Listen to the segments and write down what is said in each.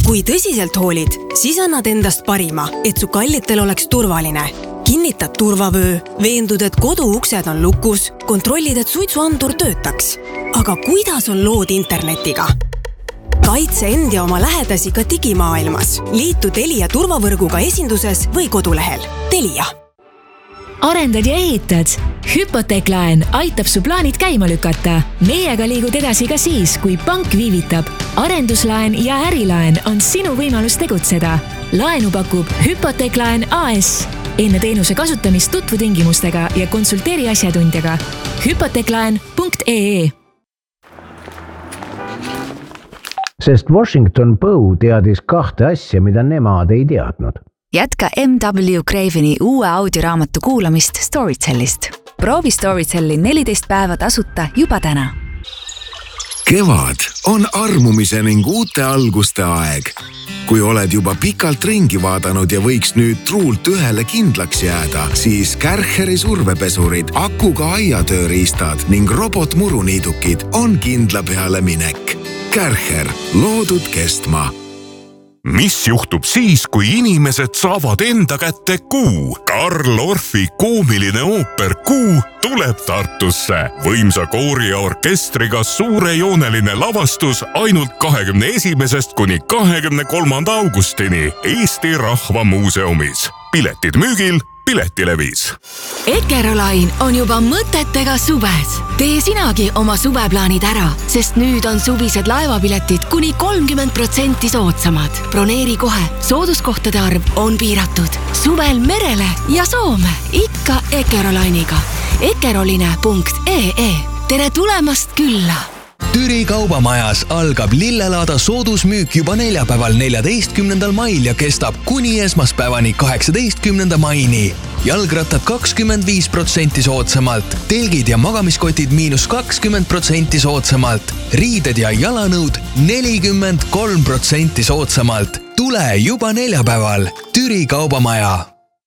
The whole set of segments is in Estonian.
Kui tõsiselt hoolid, siis annad endast parima, et su kallitel oleks turvaline. Kinnitad turvavöö, veendud, et koduuksed on lukus, kontrollid, et suitsuandur töötaks. Aga kuidas on lood internetiga? Kaitse end ja oma lähedasi ka digimaailmas. Liitu Telia turvavõrguga esinduses või kodulehel. Telia. Arendad ja ehitad? Hypoteeklaen aitab su plaanid käima lükata. Meiega liigud edasi ka siis, kui pank viivitab. Arenduslaen ja ärilaen on sinu võimalus tegutseda. Laenu pakub Hypoteeklaen AS. Enne teenuse kasutamist tutvu tingimustega ja konsulteeri asjatundjaga. Hypoteeklaen.ee. Sest Washington Poe teadis 2 asja, mida nemad ei teadnud. Jätka M.W. Craveni uue audioraamatu kuulamist Storytellist. Proovi Storytelli 14 päeva tasuta juba täna. Kevad on armumise ning uute alguste aeg. Kui oled juba pikalt ringi vaadanud ja võiks nüüd truult ühele kindlaks jääda, siis Kärcheri survepesurid, akuga aiatööriistad ning robotmuruniidukid on kindla peale minek. Kärcher, loodud kestma. Mis juhtub siis, kui inimesed saavad enda kätte Kuu? Karl Orfi koomiline ooper Kuu tuleb Tartusse. Võimsa koori ja orkestriga suurejooneline lavastus ainult 21. kuni 23. augustini Eesti Rahva Muuseumis. Piletid müügil Piletilevis. Ekerolain on juba mõtetega suves. Tee sinagi oma suveplaanid ära, sest nüüd on suvised laevapiletid kuni 30% soodsamad. Broneeri kohe, sooduskohtade arv on piiratud. Suvel merele ja Soome, ikka Ekerolainiga. Ekeroline.ee. Tere tulemast külla! Türi kaubamajas algab lillelaada soodusmüük juba neljapäeval 14. mail ja kestab kuni esmaspäevani 18. maini. Jalgrattad 25% soodsamalt, telgid ja magamiskotid -20% soodsamalt, riided ja jalanõud 43% soodsamalt. Tule juba neljapäeval, Türi kaubamaja.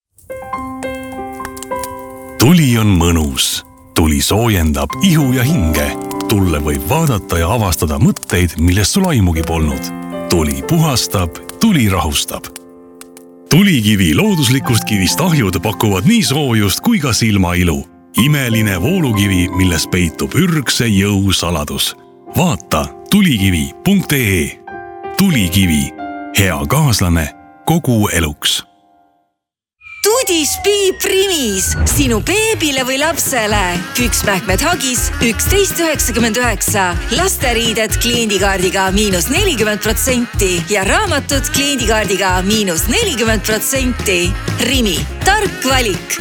Tuli on mõnus. Tuli soojendab ihu ja hinge. Tulle võib vaadata ja avastada mõtteid, millest sul aimugi polnud. Tuli puhastab, tuli rahustab. Tulikivi looduslikust kivist ahjud pakuvad nii soojust kui ka silmailu. Imeline voolukivi, milles peitub ürgse jõu saladus. Vaata tulikivi.ee. Tulikivi. Hea kaaslane kogu eluks. Tudis Piip Rimis, sinu beebile või lapsele. Püksmähkmed Hagis 11,99. Lasteriided kliendikaardiga -40% ja raamatud kliendikaardiga -40%. Rimi, tark valik.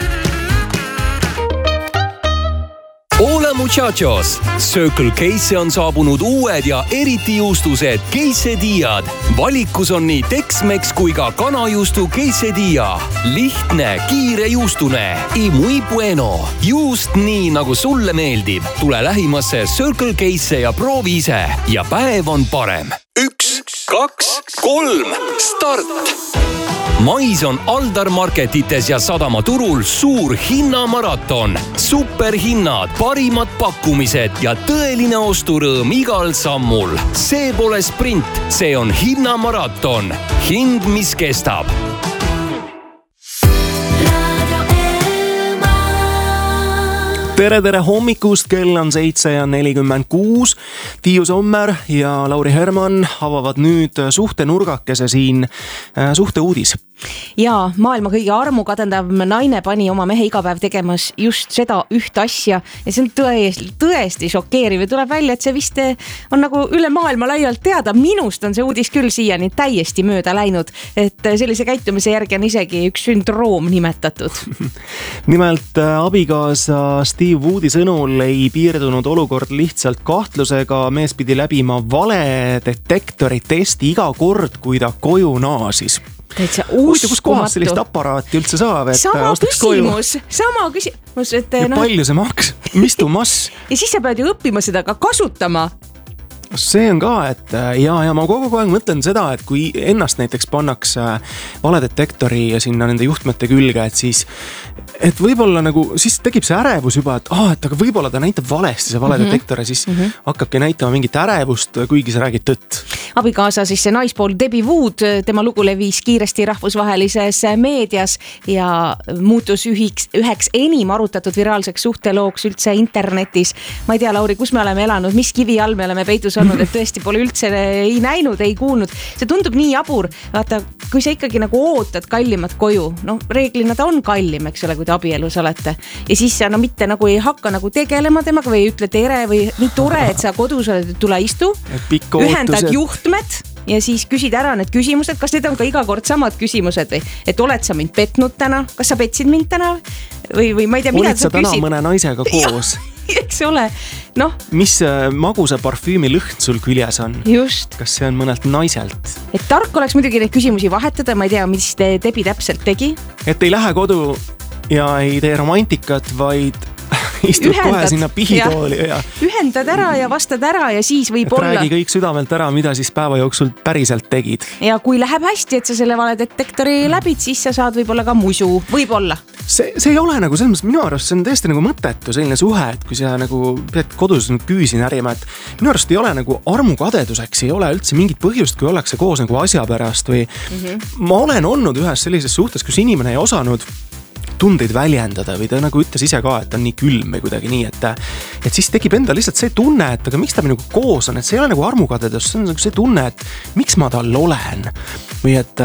Hola muchachos! Circle K'sse on saabunud uued ja eriti juustused quesadillad. Valikus on nii Tex-Mex kui ka kanajuustu quesadilla. Lihtne, kiire juustune. Y muy bueno. Juust nii, nagu sulle meeldib. Tule lähimasse Circle K'sse ja proovi ise. Ja päev on parem. 1, 2, 3, start! Mais on Aldar Marketites ja Sadamaturul suur hinnamaraton. Superhinnad, parimad pakkumised ja tõeline osturõõm igal sammul. See pole sprint, see on hinnamaraton. Hind, mis kestab. Tere hommikust, kell on 7:46. Tiiu Sommer ja Lauri Herman avavad nüüd suhtenurgakese siin suhteuudis. Ja maailma kõige armukadendav naine pani oma mehe igapäev tegemas just seda üht asja ja see on tõesti šokeeriv ja tuleb välja, et see vist on nagu üle maailma laialt teada. Minust on see uudis küll siiani täiesti mööda läinud, et sellise käitumise järgi on isegi üks sündroom nimetatud. Nimelt abikaasa Steve Woodi sõnul ei piirdunud olukord lihtsalt kahtlusega, mees pidi läbima valedetektori testi iga kord, kui ta koju naasis. Täitsa uskumatu. Kus kohas sellist aparaati üldse saab? Sama küsimus. Et, ja palju see maks? Mistu mass? Ja siis sa pead ju õppima seda ka kasutama. See on ka, et ja ma kogu aeg mõtlen seda, et kui ennast näiteks pannakse valedetektori ja sinna nende juhtmete külge, et siis et võib-olla nagu, siis tekib see ärevus juba, et aga võib-olla ta näitab valesti see valedetektor ja siis hakkabki näitama mingit ärevust, kuigi sa räägid tõtt. abikaasa siis see naispool Debbie Wood, tema lugu levis kiiresti rahvusvahelises meedias ja muutus üheks enim arutatud viraalseks suhtelooks üldse internetis. Ma ei tea, Lauri, kus me oleme elanud, mis kivi all me oleme peitus olnud, et tõesti pole üldse ei näinud, ei kuulnud. See tundub nii jabur. Vaata, kui sa ikkagi nagu ootad kallimat koju, no reeglina ta on kallim, eks ole, kui te abielus olete. Ja siis sa mitte nagu ei hakka nagu tegelema temaga või ei ütle tere või nii tore, et sa kodus oled, et tule istu, ühendad juhtmed ja siis küsid ära need küsimused, kas need on ka iga kord samad küsimused või, et oled sa mind petnud täna, kas sa petsid mind täna või ma ei tea, mida sa küsid. Olid sa täna mõne naisega koos? Eks ole, noh. Mis magusa parfüümi lõhn sul küljes on? Just. Kas see on mõnelt naiselt? Et tark oleks muidugi neid küsimusi vahetada, ma ei tea, mis Debbie täpselt tegi. Et ei lähe kodu ja ei tee romantikat, vaid istud kohe sinna pihitooli ja ühendad ära ja vastad ära ja siis võib olla. Räägi kõik südamelt ära, mida siis päeva jooksul päriselt tegid. Ja kui läheb hästi, et sa selle valedetektori läbid, siis sa saad võib-olla ka musu, võib-olla. See ei ole nagu selles mõttes, minu arust see on tõesti nagu mõttetu selline suhe, et kui sa nagu pead kodus küüsi närima, et minu arust ei ole nagu armukadeduseks, ei ole üldse mingit põhjust, kui ollakse koos nagu asja pärast või ma olen olnud ühes sellises suhtes, kus inimene ei osanud tundeid väljendada või ta nagu ütles ise ka, et ta on nii külm või kuidagi nii, et siis tekib enda lihtsalt see tunne, et aga miks ta minuga koos on, et see ei ole nagu armukadedus, see on nagu see tunne, et miks ma tal olen või et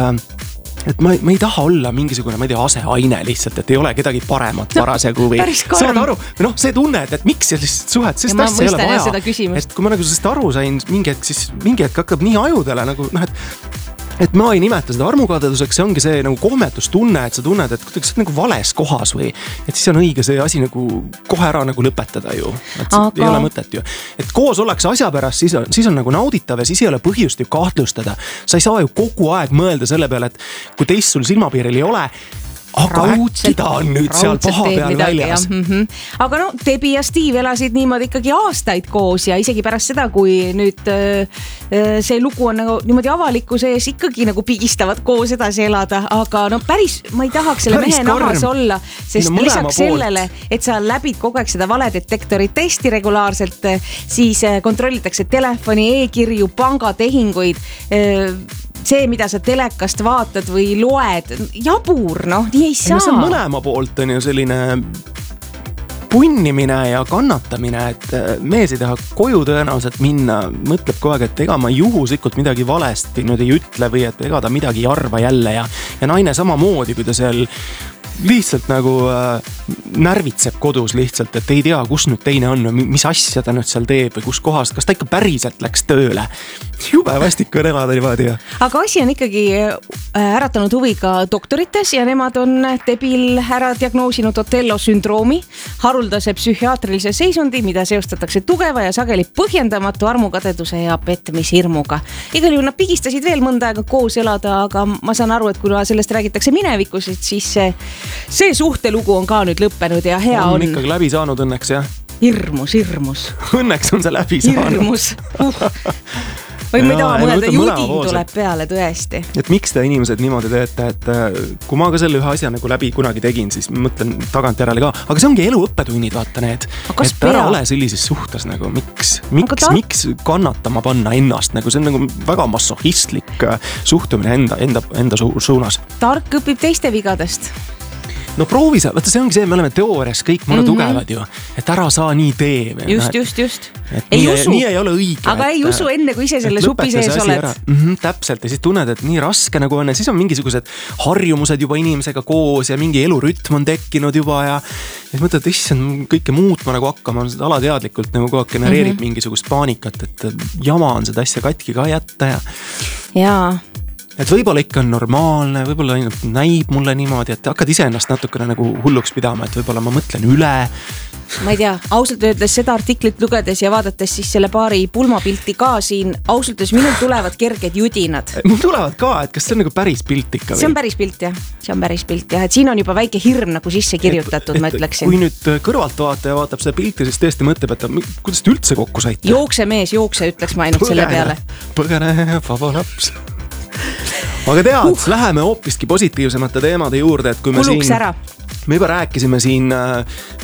ma ei taha olla mingisugune, ma ei tea, aseaine lihtsalt, et ei ole kedagi paremat parasjagu või saad aru, noh, see tunne, et miks sellist suhet, sest asja ei ole vaja, et kui ma nagu sellest aru sain mingi hetk hakkab nii ajudele nagu noh, et ma ei nimeta seda armukadeduseks, see ongi see nagu kohmetustunne, et sa tunned, et kuidagi sa oled nagu vales kohas või et siis on õige see asi nagu kohe ära nagu lõpetada ju, et ei ole mõtet ju, et koos ollakse asja pärast, siis on nagu nauditav ja siis ei ole põhjust ju kahtlustada, sa ei saa ju kogu aeg mõelda selle peale, et kui teist sul silmapiiril ei ole, aga äkki ta on nüüd seal paha peal väljas. Aga no, Debbie ja Steve elasid niimoodi ikkagi aastaid koos ja isegi pärast seda, kui nüüd see lugu on nagu niimoodi avalikkuse ees ikkagi nagu pigistavad koos edasi elada, aga no päris, ma ei tahaks selle mehe nahas olla, sest lisaks sellele, et sa läbid kogu aeg seda valedetektori testi regulaarselt, siis kontrollitakse telefoni, e-kirju, pangatehinguid, see, mida sa telekast vaatad või loed, jabur, noh, nii ei saa. See on mõlema poolt on ju selline punnimine ja kannatamine, et mees ei taha koju tõenäoliselt minna, mõtleb kogu aeg, et ega ma juhuslikult midagi valesti nüüd ei ütle või et ega ta midagi ei arva jälle ja naine samamoodi, kui ta seal lihtsalt nagu närvitseb kodus lihtsalt, et ei tea, kus nüüd teine on või mis asja ta nüüd seal teeb või kus kohas, kas ta ikka päriselt läks tööle. Jube vastik on elada niimoodi. Aga asi on ikkagi äratanud huvi ka doktorites ja nemad on Debbil ära diagnoosinud Otello sündroomi, haruldase psühhiaatrilise seisundi, mida seostatakse tugeva ja sageli põhjendamatu armukadeduse ja petmishirmuga. Igal juhul nad pigistasid veel mõnda aega koos elada, aga ma saan aru, et kui sellest räägitakse minevikus, siis see suhtelugu on ka nüüd lõppenud ja hea on. On ikkagi läbi saanud õnneks, jah? Hirmus. Õnneks on see läbi saanud. Hirmus. Või ma ei taha mõelda, judin tuleb peale tõesti. Et miks te inimesed niimoodi teete, et kui ma ka selle ühe asja nagu läbi kunagi tegin, siis mõtlen tagantjärele ka, aga see ongi elu õppetunnid, vaata need, et ära ole sellises suhtes nagu, miks kannatama panna ennast, nagu see on nagu väga massohistlik suhtumine enda suunas. Tark õpib teiste vigadest. No proovi sa, vaata see ongi see, me oleme teoorias kõik mõne tugevad ju, et ära saa nii tee. Just. Nii ei ole õige. Aga ei usu enne, kui ise selle supi sees oled. Täpselt ja siis tunned, et nii raske nagu on ja siis on mingisugused harjumused juba inimesega koos ja mingi elurütm on tekkinud juba ja siis mõtled, et issand kõike muutma nagu hakkama, alateadlikult nagu kogu aeg genereerib mingisugust paanikat, et jama on seda asja katki ka jätta ja et võib-olla ikka on normaalne, võib-olla ainult näib mulle niimoodi, et hakkad iseennast natukene nagu hulluks pidama, et võib-olla ma mõtlen üle. Ma ei tea, ausalt öeldes seda artiklit lugedes ja vaadates siis selle paari pulmapilti ka siin, ausalt öeldes minul tulevad kerged judinad. Mul tulevad ka, et kas see on nagu päris pilt ikka? See on päris pilt jah, et siin on juba väike hirm nagu sisse kirjutatud, ma ütleksin. Kui nüüd kõrvaltvaataja vaatab seda pilti, siis tõesti mõtleb, et kuidas te üldse kokku saite? Jookse mees, ütleks ma ainult selle peale. Põgene, vaba laps. Aga tead, läheme hoopiski positiivsemate teemade juurde, et kui me juba rääkisime siin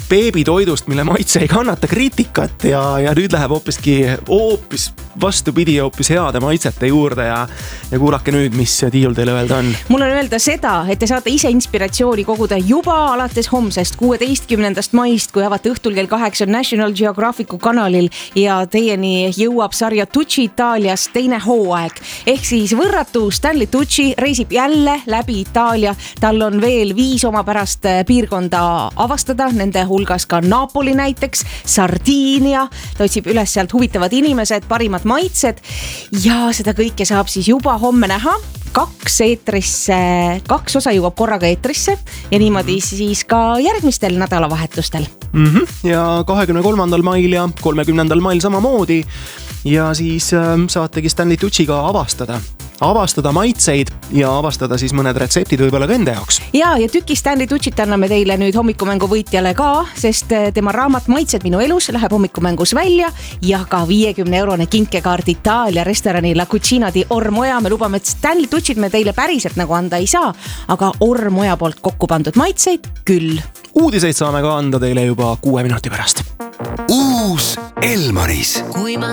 beebitoidust, mille maitse ei kannata kriitikat ja nüüd läheb hoopis vastupidi, hoopis heade maitsete juurde ja kuulake nüüd, mis Tiiul teile öelda on. Mul on öelda seda, et te saate ise inspiratsiooni koguda juba alates homsest 16. maist, kui avate õhtul kell 8 National Geographicu kanalil ja teieni jõuab sarja Tucci Itaalias teine hooaeg. Ehk siis võrratu Stanley Tucci reisib jälle läbi Itaalia. Tal on veel 5 omapärast piirkonda avastada, nende hulgas ka Napoli näiteks, Sardiinia. Ta otsib üles sealt huvitavad inimesed, parimad maitsed ja seda kõike saab siis juba homme näha. 2 osa jõuab korraga eetrisse ja niimoodi siis ka järgmistel nädalavahetustel. Ja 23. mail ja 30. mail samamoodi ja siis saategi Stanley Tucciga avastada maitseid ja avastada siis mõned retseptid võib-olla ka enda jaoks. Ja tüki Stanley Tuccit anname teile nüüd hommikumängu võitjale ka, sest tema raamat Maitsed minu elus läheb hommikumängus välja ja ka 50-eurone kinkekaart Itaalia restorani La Cucina di Ormoja. Me lubame, et Stanley Tuccit me teile päriselt nagu anda ei saa, aga Ormoja poolt kokku pandud maitseid küll. Uudiseid saame ka anda teile juba 6 minuti pärast. Uus Elmaris.